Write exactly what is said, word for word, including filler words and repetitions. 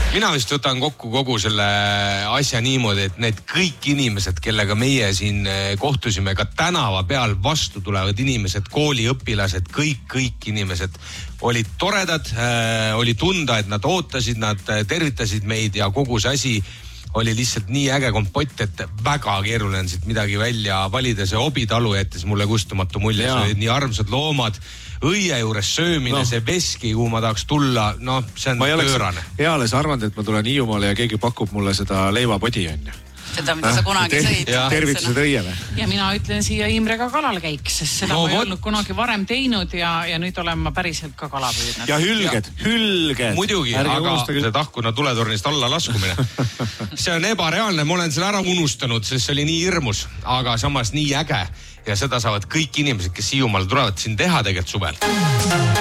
mina vist võtan kokku kogu selle asja niimoodi, et need kõik inimesed, kellega meie siin kohtusime, ka tänava peal vastu tulevad inimesed, kooliõpilased, kõik, kõik inimesed olid toredad, oli tunda, et nad ootasid, nad tervitasid meid ja kogu see asi oli lihtsalt nii äge kompott, et väga keeruline siit midagi välja valida. See Obitalu jättis mulle kustumatu mulje, see olid nii armsad loomad, õie juures söömine, no. See veski, kuhu ma tahaks tulla, no see on pöörane. Eales arvanud, et ma tulen Hiiumaale ja keegi pakub mulle seda leivapodi on ju. Seda, mida sa kunagi sõid. Tervitused õiele. Ja mina ütlen siia Imrega kalal käiks, sest seda no, ma ei olnud kunagi varem teinud ja, ja nüüd olen ma päriselt ka kala püüdnud. Ja hülged, ja. hülged. Muidugi, Ärge aga unustage. See tahkuna tuletornist alla laskumine. See on ebareaalne, ma olen selle ära unustanud, sest see oli nii hirmus, aga samas nii äge. Ja seda saavad kõik inimesed, kes Hiiumaal tulevad siin teha tegelikult suvel.